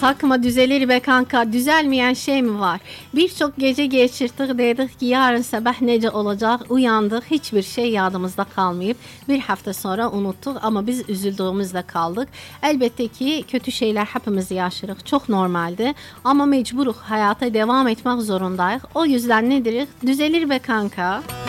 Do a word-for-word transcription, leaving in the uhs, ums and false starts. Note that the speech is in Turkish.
Takma düzelir be kanka, düzelmeyen şey mi var? Birçok gece geçirdik, dedik ki yarın sabah nece olacak, uyandık, hiçbir şey yadımızda kalmayıp bir hafta sonra unuttuk ama biz üzüldüğümüzde kaldık. Elbette ki kötü şeyler hepimiz yaşarıq, çok normaldi ama mecburuk, hayata devam etmek zorundayız. O yüzden nedir? Düzelir be kanka.